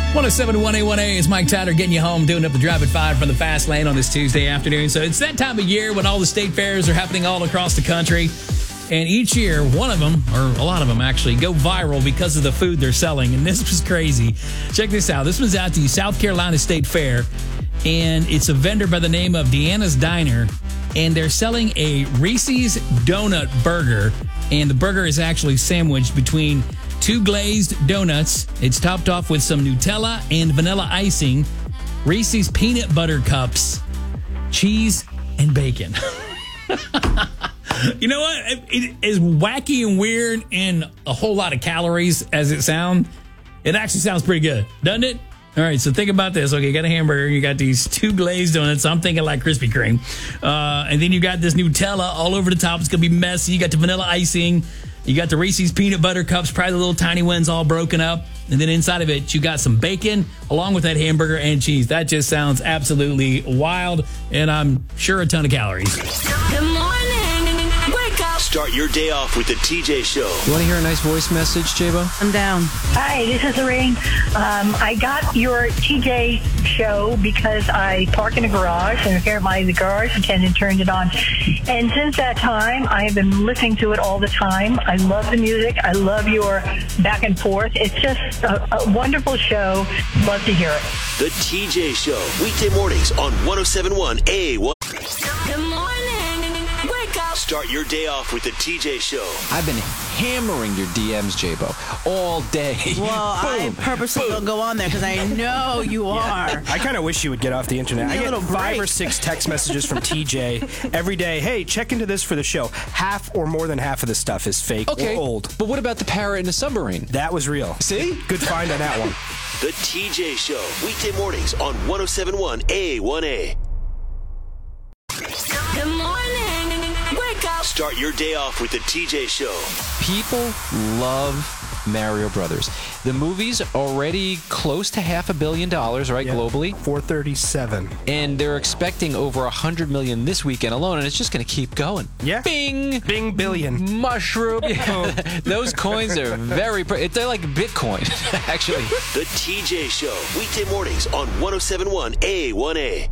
107.1A1A is Mike Tyler getting you home, doing up the Drive at 5 from the Fast Lane on this Tuesday afternoon. So it's that time of year when all the state fairs are happening all across the country. And each year, one of them, or a lot of them actually, go viral because of the food they're selling. And this was crazy. Check this out. This was at the South Carolina State Fair. And it's a vendor by the name of Deanna's Diner. And they're selling a Reese's Donut Burger. And the burger is actually sandwiched between 2 glazed donuts. It's topped off with some Nutella and vanilla icing, Reese's peanut butter cups, cheese, and bacon. You know what? It is wacky and weird and a whole lot of calories as it sounds. It actually sounds pretty good, doesn't it? All right, so think about this. Okay, you got a hamburger. You got these 2 glazed donuts. I'm thinking like Krispy Kreme. And then you got this Nutella all over the top. It's going to be messy. You got the vanilla icing. You got the Reese's peanut butter cups, probably the little tiny ones all broken up. And then inside of it, you got some bacon along with that hamburger and cheese. That just sounds absolutely wild. And I'm sure a ton of calories. Good morning. Wake up. Start your day off with the TJ Show. You want to hear a nice voice message, J-Bo? I'm down. Hi, this is Lorraine. I got your TJ show because I park in a garage, and apparently the garage attendant turned it on. And since that time, I have been listening to it all the time. I love the music. I love your back and forth. It's just a wonderful show. Love to hear it. The TJ Show. Weekday mornings on 107.1 A1. Good morning. Wake up. Start your day off with the TJ Show. I've been hammering your DMs, J-Bo, all day. Well, I purposely don't go on there because I know you are. I kind of wish you would get off the internet. I get 5 or 6 text messages from TJ every day. Hey, check into this for the show. Half or more than half of the stuff is fake or old. But what about the parrot in the submarine? That was real. See? Good find on that one. The TJ Show. Weekday mornings on 107.1 A1A. Good morning. Wake up. Start your day off with the TJ Show. People love Mario Brothers. The movie's already close to $500 million, right, globally? 437. And they're expecting over $100 million this weekend alone, and it's just going to keep going. Yeah. Bing! Bing billion. Mushroom. Yeah. Those coins are very... They're like Bitcoin, actually. The TJ Show. Weekday mornings on 107.1 A1A.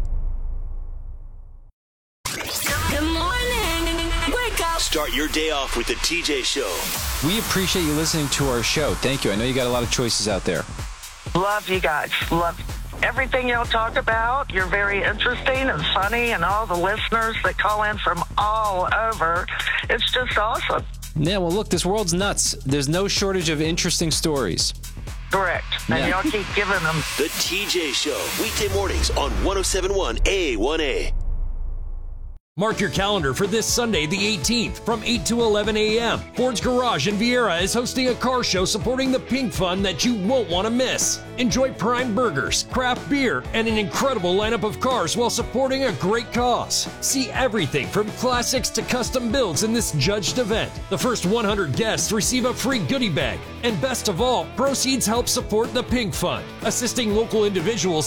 Good morning. Wake up. Start your day off with the TJ Show. We appreciate you listening to our show. Thank you. I know you got a lot of choices out there. Love you guys. Love everything y'all talk about. You're very interesting and funny, and all the listeners that call in from all over. It's just awesome. Yeah, well, look, this world's nuts. There's no shortage of interesting stories. Correct. And y'all keep giving them. The TJ Show. Weekday mornings on 107.1 A1A. Mark your calendar for this Sunday, the 18th, from 8 to 11 a.m. Ford's Garage in Vieira is hosting a car show supporting the Pink Fund that you won't want to miss. Enjoy prime burgers, craft beer, and an incredible lineup of cars while supporting a great cause. See everything from classics to custom builds in this judged event. The first 100 guests receive a free goodie bag. And best of all, proceeds help support the Pink Fund, assisting local individuals